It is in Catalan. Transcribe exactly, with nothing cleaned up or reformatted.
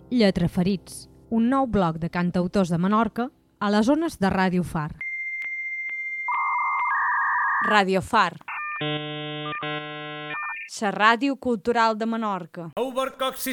Lletraferits, un nou bloc de cantautors de Menorca a les ones de Ràdio Far. Ràdio Far, la ràdio cultural de Menorca. Overcock, sí